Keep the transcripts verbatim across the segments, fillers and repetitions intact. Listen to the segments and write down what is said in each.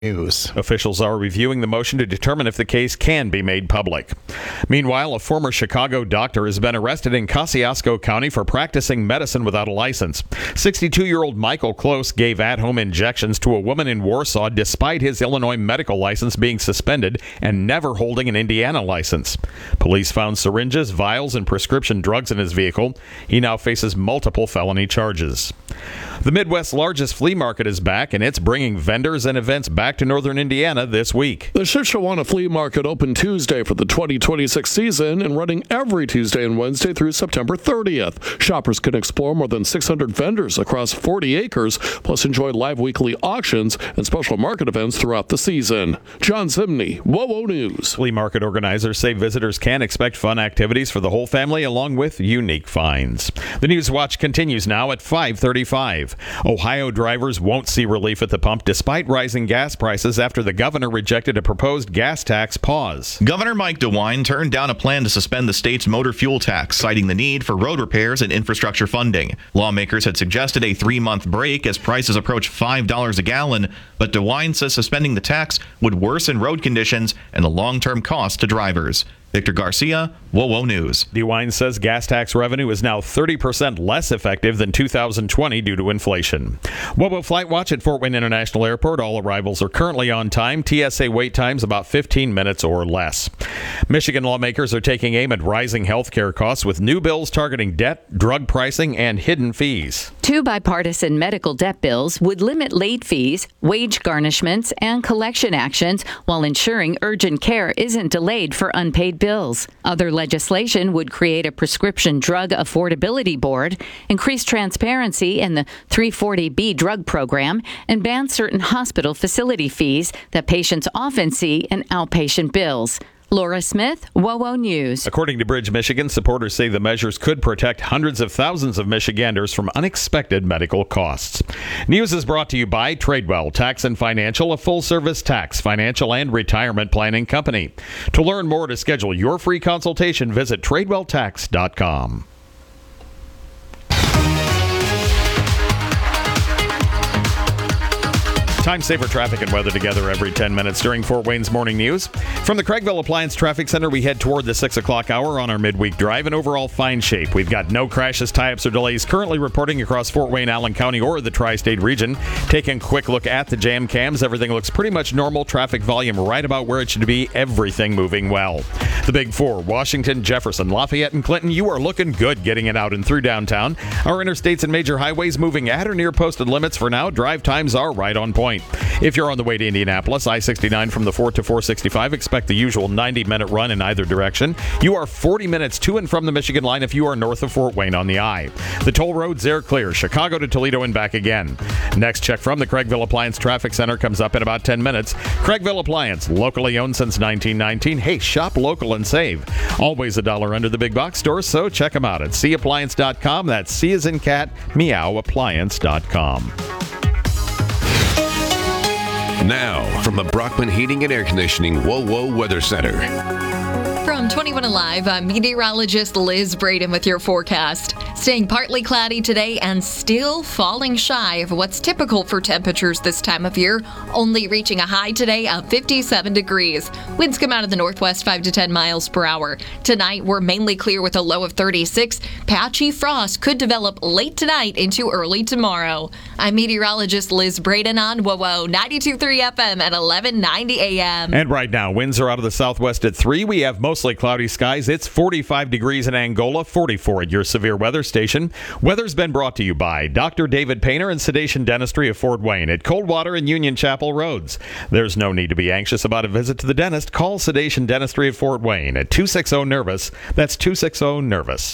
News. Officials are reviewing the motion to determine if the case can be made public. Meanwhile, a former Chicago doctor has been arrested in Kosciuszko County for practicing medicine without a license. sixty-two-year-old Michael Close gave at-home injections to a woman in Warsaw despite his Illinois medical license being suspended and never holding an Indiana license. Police found syringes, vials, and prescription drugs in his vehicle. He now faces multiple felony charges. The Midwest's largest flea market is back, and it's bringing vendors and events back to northern Indiana this week. The Shushawana Flea Market opened Tuesday for the twenty twenty-six season and running every Tuesday and Wednesday through September thirtieth. Shoppers can explore more than six hundred vendors across forty acres, plus enjoy live weekly auctions and special market events throughout the season. John Zimney, WOWO News. Flea market organizers say visitors can expect fun activities for the whole family along with unique finds. The News Watch continues now at five thirty-five. Ohio drivers won't see relief at the pump despite rising gas prices after the governor rejected a proposed gas tax pause. Governor Mike DeWine turned down a plan to suspend the state's motor fuel tax, citing the need for road repairs and infrastructure funding. Lawmakers had suggested a three-month break as prices approach five dollars a gallon, but DeWine says suspending the tax would worsen road conditions and the long-term cost to drivers. Victor Garcia, WOWO News. DeWine says gas tax revenue is now thirty percent less effective than two thousand twenty due to inflation. WOWO Flight Watch at Fort Wayne International Airport. All arrivals are currently on time. T S A wait times about fifteen minutes or less. Michigan lawmakers are taking aim at rising health care costs with new bills targeting debt, drug pricing, and hidden fees. Two bipartisan medical debt bills would limit late fees, wage garnishments, and collection actions while ensuring urgent care isn't delayed for unpaid bills. Other legislation would create a prescription drug affordability board, increase transparency in the three forty B drug program, and ban certain hospital facility fees that patients often see in outpatient bills. Laura Smith, WOWO News. According to Bridge, Michigan, supporters say the measures could protect hundreds of thousands of Michiganders from unexpected medical costs. News is brought to you by Tradewell Tax and Financial, a full-service tax, financial, and retirement planning company. To learn more to schedule your free consultation, visit tradewell tax dot com. Time saver traffic and weather together every ten minutes during Fort Wayne's Morning News. From the Craigville Appliance Traffic Center, we head toward the six o'clock hour on our midweek drive in overall fine shape. We've got no crashes, tie-ups, or delays currently reporting across Fort Wayne, Allen County, or the tri-state region. Taking a quick look at the jam cams, everything looks pretty much normal. Traffic volume right about where it should be. Everything moving well. The Big Four, Washington, Jefferson, Lafayette, and Clinton, you are looking good getting it out and through downtown. Our interstates and major highways moving at or near posted limits for now. Drive times are right on point. If you're on the way to Indianapolis, I sixty-nine from the four to four sixty-five, expect the usual ninety-minute run in either direction. You are forty minutes to and from the Michigan line if you are north of Fort Wayne on the I. The toll roads, they're clear. Chicago to Toledo and back again. Next check from the Craigville Appliance Traffic Center comes up in about ten minutes. Craigville Appliance, locally owned since nineteen nineteen. Hey, shop local and save. Always a dollar under the big box store, so check them out at c appliance dot com. That's C as in cat, meow appliance dot com. Now, from the Brockman Heating and Air Conditioning WOWO Weather Center. From twenty-one Alive, I'm meteorologist Liz Braden with your forecast. Staying partly cloudy today and still falling shy of what's typical for temperatures this time of year, only reaching a high today of fifty-seven degrees. Winds come out of the northwest five to ten miles per hour. Tonight, we're mainly clear with a low of thirty-six. Patchy frost could develop late tonight into early tomorrow. I'm meteorologist Liz Braden on WOWO ninety-two point three F M at eleven ninety A M. And right now, winds are out of the southwest at three. We have mostly cloudy skies. It's forty-five degrees in Angola, forty-four at your severe weather station. Weather's been brought to you by Doctor David Painter and Sedation Dentistry of Fort Wayne at Coldwater and Union Chapel Roads. There's no need to be anxious about a visit to the dentist. Call Sedation Dentistry of Fort Wayne at two six zero nervous. That's two six zero nervous.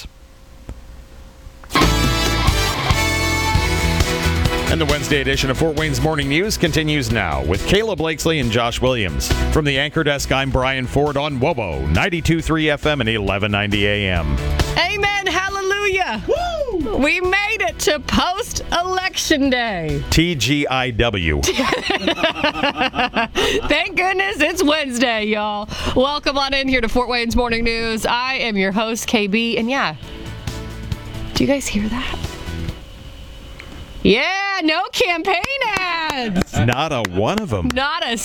And the Wednesday edition of Fort Wayne's Morning News continues now with Kayla Blakesley and Josh Williams. From the anchor desk, I'm Brian Ford on WOWO ninety-two point three F M and eleven ninety A M. Amen. Hallelujah. Woo! We made it to post-election day. T G I W. Thank goodness it's Wednesday, y'all. Welcome on in here to Fort Wayne's Morning News. I am your host, K B. And yeah, do you guys hear that? Yeah, no campaign ads. Not a one of them. Not a